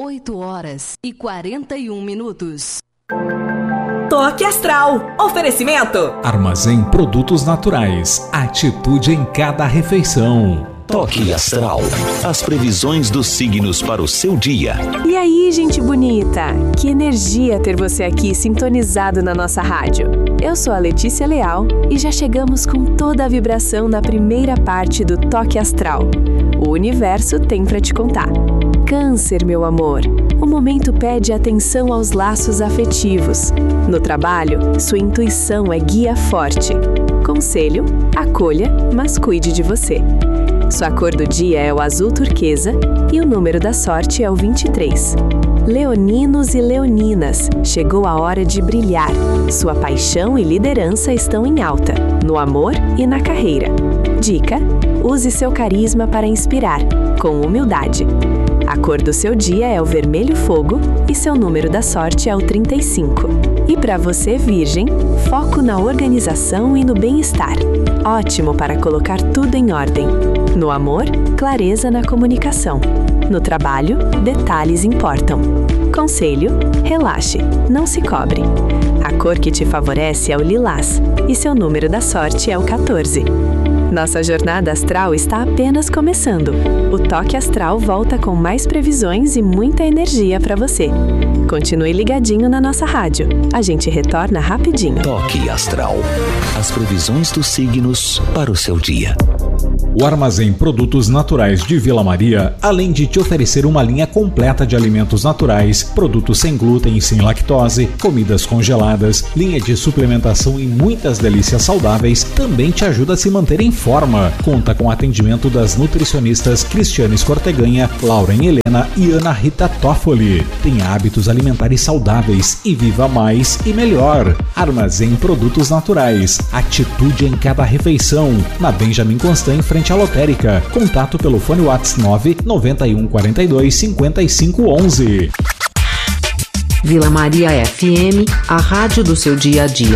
8h41. Toque Astral. Oferecimento. Armazém Produtos Naturais. Atitude em cada refeição. Toque Astral. As previsões dos signos para o seu dia. E aí, gente bonita? Que energia ter você aqui sintonizado na nossa rádio. Eu sou a Letícia Leal e já chegamos com toda a vibração na primeira parte do Toque Astral. O universo tem pra te contar. Câncer, meu amor. O momento pede atenção aos laços afetivos. No trabalho, sua intuição é guia forte. Conselho: acolha, mas cuide de você. Sua cor do dia é o azul turquesa e o número da sorte é o 23. Leoninos e leoninas, chegou a hora de brilhar. Sua paixão e liderança estão em alta, no amor e na carreira. Dica: use seu carisma para inspirar, com humildade. A cor do seu dia é o vermelho fogo e seu número da sorte é o 35. E para você, Virgem, foco na organização e no bem-estar. Ótimo para colocar tudo em ordem. No amor, clareza na comunicação. No trabalho, detalhes importam. Conselho: relaxe, não se cobre. A cor que te favorece é o lilás e seu número da sorte é o 14. Nossa jornada astral está apenas começando. O Toque Astral volta com mais previsões e muita energia para você. Continue ligadinho na nossa rádio. A gente retorna rapidinho. Toque Astral. As previsões dos signos para o seu dia. O Armazém Produtos Naturais de Vila Maria, além de te oferecer uma linha completa de alimentos naturais, produtos sem glúten e sem lactose, comidas congeladas, linha de suplementação e muitas delícias saudáveis, também te ajuda a se manter em forma. Conta com atendimento das nutricionistas Cristiane Escorteganha, Lauren Helena e Ana Rita Toffoli. Tenha hábitos alimentares saudáveis e viva mais e melhor. Armazém Produtos Naturais. Atitude em cada refeição. Na Benjamin Constant, em frente à lotérica. Contato pelo fone WhatsApp 991 42 55 11. Vila Maria FM, a rádio do seu dia a dia.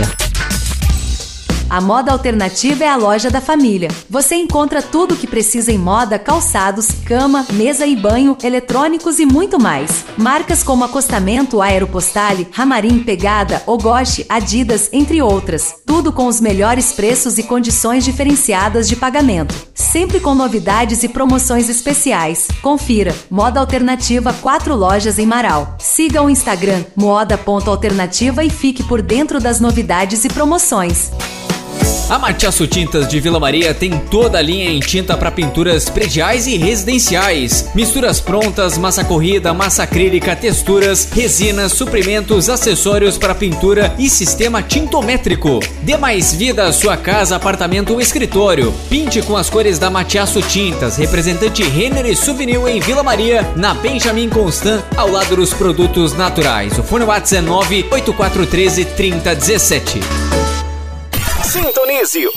A Moda Alternativa é a loja da família. Você encontra tudo o que precisa em moda, calçados, cama, mesa e banho, eletrônicos e muito mais. Marcas como Acostamento, Aeropostale, Ramarim, Pegada, Ogoshi, Adidas, entre outras. Tudo com os melhores preços e condições diferenciadas de pagamento. Sempre com novidades e promoções especiais. Confira. Moda Alternativa, 4 lojas em Marau. Siga o Instagram moda.alternativa e fique por dentro das novidades e promoções. A Matiasso Tintas de Vila Maria tem toda a linha em tinta para pinturas prediais e residenciais. Misturas prontas, massa corrida, massa acrílica, texturas, resinas, suprimentos, acessórios para pintura e sistema tintométrico. Dê mais vida à sua casa, apartamento ou escritório. Pinte com as cores da Matiasso Tintas, representante Renner e Souvenir em Vila Maria, na Benjamin Constant, ao lado dos produtos naturais. O fone WhatsApp é 98413 3017. Sintonize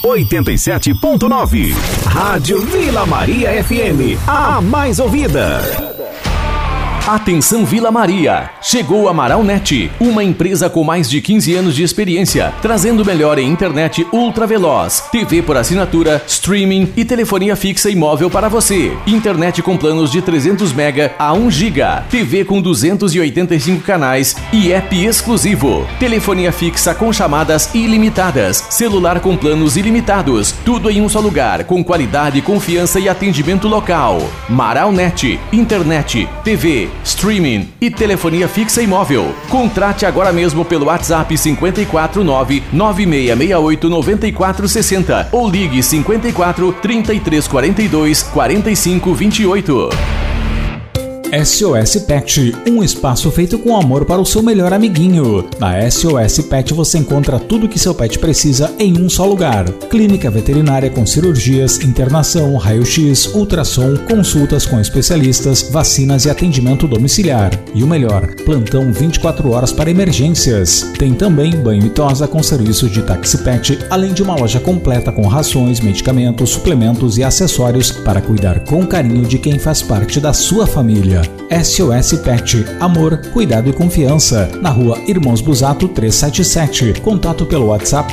87.9. Rádio Vila Maria FM, a mais ouvida. Atenção Vila Maria, chegou a Maraunet, uma empresa com mais de 15 anos de experiência, trazendo melhor em internet ultra veloz, TV por assinatura, streaming e telefonia fixa e móvel para você. Internet com planos de 300 MB a 1 GB, TV com 285 canais e app exclusivo. Telefonia fixa com chamadas ilimitadas, celular com planos ilimitados, tudo em um só lugar, com qualidade, confiança e atendimento local. Maraunet, internet, TV, streaming e telefonia fixa e móvel. Contrate agora mesmo pelo WhatsApp 549-9668-9460 ou ligue 54 3342 4528. SOS Pet, um espaço feito com amor para o seu melhor amiguinho. Na SOS Pet você encontra tudo que seu pet precisa em um só lugar. Clínica veterinária com cirurgias, internação, raio-x, ultrassom, consultas com especialistas, vacinas e atendimento domiciliar. E o melhor, plantão 24 horas para emergências. Tem também banho e tosa com serviços de táxi pet, além de uma loja completa com rações, medicamentos, suplementos e acessórios para cuidar com carinho de quem faz parte da sua família. SOS Pet, amor, cuidado e confiança. Na rua Irmãos Busato 377. Contato pelo WhatsApp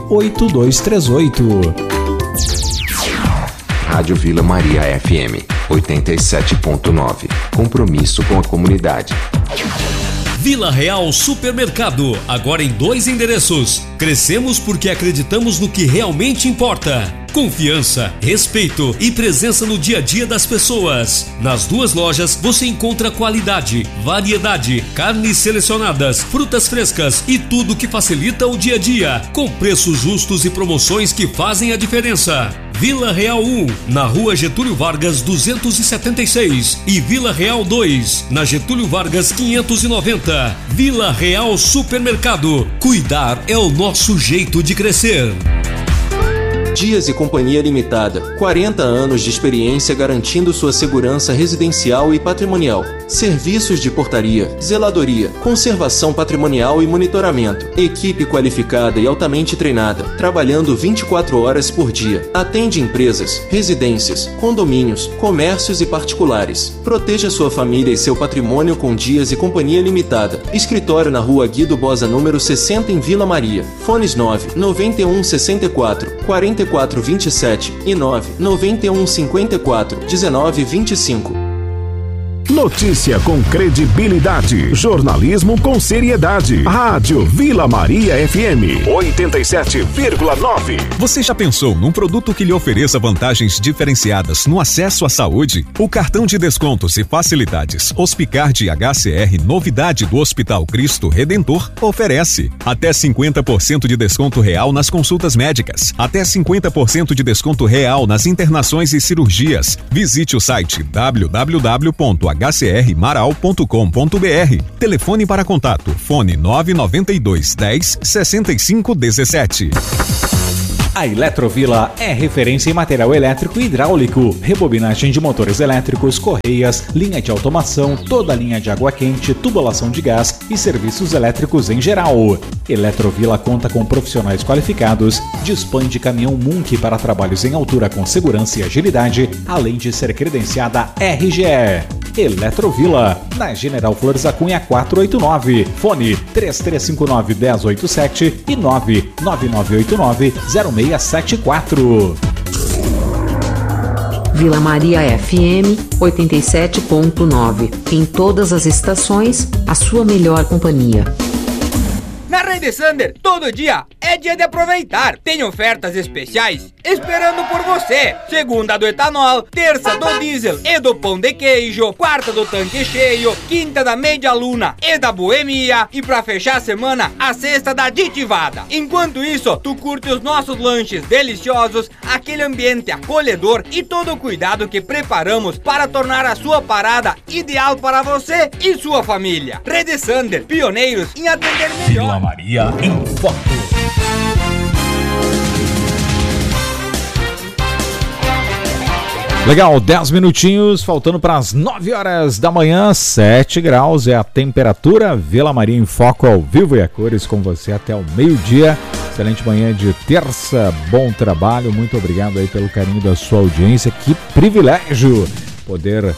996798238. Rádio Vila Maria FM. 87.9. Compromisso com a comunidade. Vila Real Supermercado, agora em 2 endereços. Crescemos porque acreditamos no que realmente importa. Confiança, respeito e presença no dia a dia das pessoas. Nas 2 lojas você encontra qualidade, variedade, carnes selecionadas, frutas frescas e tudo que facilita o dia a dia, com preços justos e promoções que fazem a diferença. Vila Real 1, na Rua Getúlio Vargas 276 e Vila Real 2, na Getúlio Vargas 590. Vila Real Supermercado. Cuidar é o nosso jeito de crescer. Dias e Companhia Limitada, 40 anos de experiência garantindo sua segurança residencial e patrimonial. Serviços de portaria, zeladoria, conservação patrimonial e monitoramento. Equipe qualificada e altamente treinada, trabalhando 24 horas por dia. Atende empresas, residências, condomínios, comércios e particulares. Proteja sua família e seu patrimônio com Dias e Companhia Limitada. Escritório na Rua Guido Bosa, número 60, em Vila Maria. Fones 9 91 64 4427 e 9 91 54 19 25. Notícia com credibilidade, jornalismo com seriedade. Rádio Vila Maria FM 87,9. Você já pensou num produto que lhe ofereça vantagens diferenciadas no acesso à saúde? O cartão de descontos e facilidades Hospicard HCR, novidade do Hospital Cristo Redentor, oferece até 50% de desconto real nas consultas médicas, até 50% de desconto real nas internações e cirurgias. Visite o site www.hcrmaral.com.br. Telefone para contato, fone 992 10 65 17. A Eletrovila é referência em material elétrico e hidráulico, rebobinagem de motores elétricos, correias, linha de automação, toda a linha de água quente, tubulação de gás e serviços elétricos em geral. Eletrovila conta com profissionais qualificados, dispõe de caminhão Munk para trabalhos em altura com segurança e agilidade, além de ser credenciada RGE. Eletrovila, na General Flores da Cunha 489, fone 3359-1087 e 99989-0674. Vila Maria FM 87.9. Em todas as estações, a sua melhor companhia. Na Rede Sander, todo dia é dia de aproveitar. Tem ofertas especiais esperando por você. Segunda do etanol, terça do diesel e do pão de queijo, quarta do tanque cheio, quinta da meia luna e da boemia e pra fechar a semana, a sexta da aditivada. Enquanto isso, tu curte os nossos lanches deliciosos, aquele ambiente acolhedor e todo o cuidado que preparamos para tornar a sua parada ideal para você e sua família. Rede Sander, pioneiros em atender melhor. Vila Maria em foco. Legal, 10 minutinhos, faltando para as 9 horas da manhã, 7 graus é a temperatura. Vila Maria em Foco, ao vivo e a cores, com você até o meio-dia. Excelente manhã de terça, bom trabalho, muito obrigado aí pelo carinho da sua audiência. Que privilégio poder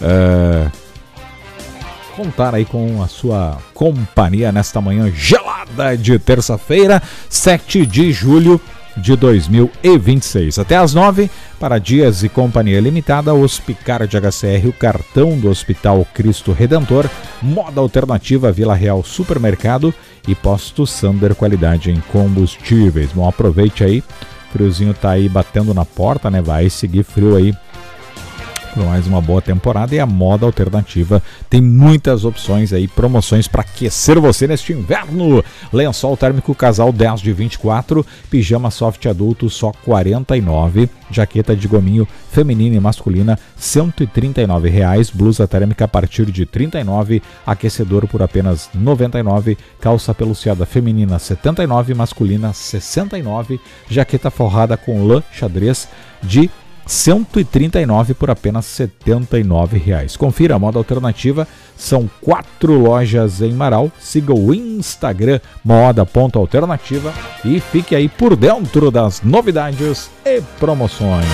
contar aí com a sua companhia nesta manhã gelada de terça-feira, 7 de julho de 2026. Até às 9, para Dias e Companhia Limitada, Hospicard HCR, o cartão do Hospital Cristo Redentor, Moda Alternativa, Vila Real Supermercado e Posto Sander, qualidade em combustíveis. Bom, aproveite aí, friozinho tá aí batendo na porta, né? Vai seguir frio aí por mais uma boa temporada, e a Moda Alternativa tem muitas opções aí, promoções para aquecer você neste inverno. Lençol térmico casal 10 de 24, pijama soft adulto só 49, jaqueta de gominho feminina e masculina R$ 139, blusa térmica a partir de 39, aquecedor por apenas 99, calça peluciada feminina 79, masculina 69, jaqueta forrada com lã xadrez de 139 por apenas R$ 79. Confira a Moda Alternativa, são 4 lojas em Marau. Siga o Instagram moda.alternativa e fique aí por dentro das novidades e promoções.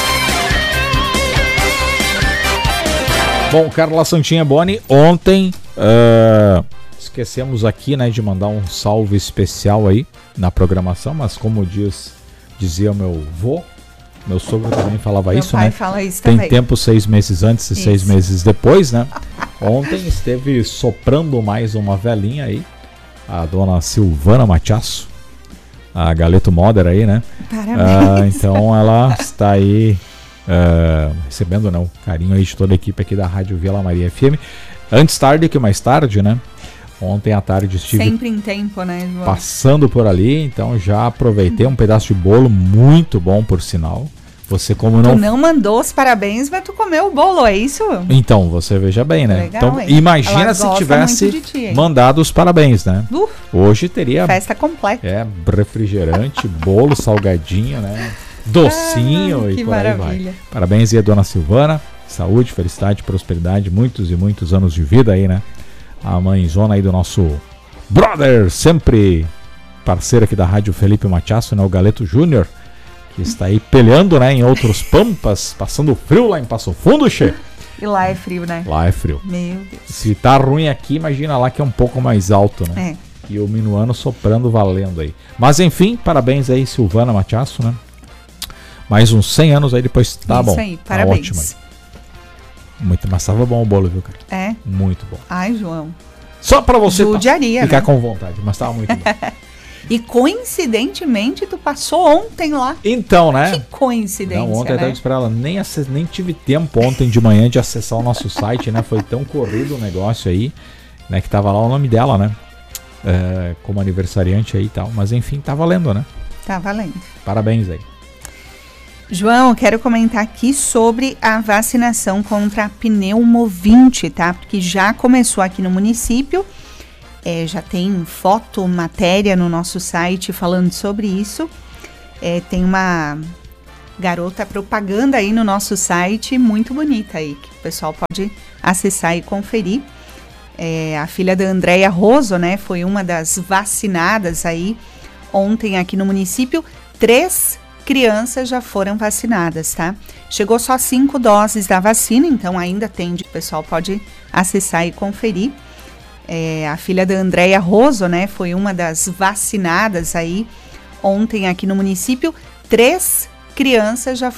Bom, Carla Santinha Boni, ontem esquecemos aqui, né, de mandar um salve especial aí na programação, mas como dizia o meu vô, Meu sogro também falava Meu isso, pai né? fala isso Tem também. tempo 6 meses antes e 6 meses depois, né? Ontem esteve soprando mais uma velhinha aí, a dona Silvana Matiasso, a Galeto Moder aí, né? Parabéns. Então ela está aí recebendo, né, o carinho aí de toda a equipe aqui da Rádio Vila Maria FM. Antes tarde que mais tarde, né? Ontem à tarde estive sempre em tempo, né, João? Passando por ali, então já aproveitei um pedaço de bolo muito bom, por sinal. Você como Tu não mandou os parabéns, mas tu comeu o bolo, é isso? Então, você veja bem, né? Legal, então, hein? imagina Ela se gosta tivesse muito de ti, mandado os parabéns, né? Hoje teria festa completa. Refrigerante, bolo, salgadinho, né? Docinho e que por aí maravilha. vai. Parabéns aí a dona Silvana. Saúde, felicidade, prosperidade, muitos e muitos anos de vida aí, né? A mãezona aí do nosso brother, sempre parceiro aqui da Rádio Felipe Matiasso, né? O Galeto Júnior, que está aí peleando, né? Em outros pampas, passando frio lá em Passo Fundo, che. E lá é frio, né? Lá é frio. Meu Deus. Se tá ruim aqui, imagina lá que é um pouco mais alto, né? E o minuano soprando valendo aí. Mas enfim, parabéns aí, Silvana Matiasso, né? Mais uns 100 anos aí depois, tá bom. Isso aí, parabéns. Tá ótimo aí. Muito, mas tava bom o bolo, viu, cara? É? Muito bom. Ai, João. Só pra você judiaria, ficar né? com vontade, mas tava muito bom. E coincidentemente tu passou ontem lá. Então, né? Que coincidência, não, ontem né? eu tava esperando ela, nem tive tempo ontem de manhã de acessar o nosso site, né? Foi tão corrido o negócio aí, né? Que tava lá o nome dela, né? Como aniversariante aí e tal. Mas enfim, tá valendo, né? Tá valendo. Parabéns aí. João, quero comentar aqui sobre a vacinação contra a pneumovinte, tá? Porque já começou aqui no município, já tem foto, matéria no nosso site falando sobre isso. Tem uma garota propaganda aí no nosso site, muito bonita aí, que o pessoal pode acessar e conferir. A filha da Andréia Roso, né, foi uma das vacinadas aí ontem aqui no município. 3 crianças já foram vacinadas, tá? Chegou só 5 doses da vacina, então ainda tem, o pessoal pode acessar e conferir. A filha da Andréia Roso, né, foi uma das vacinadas aí ontem aqui no município. 3 crianças já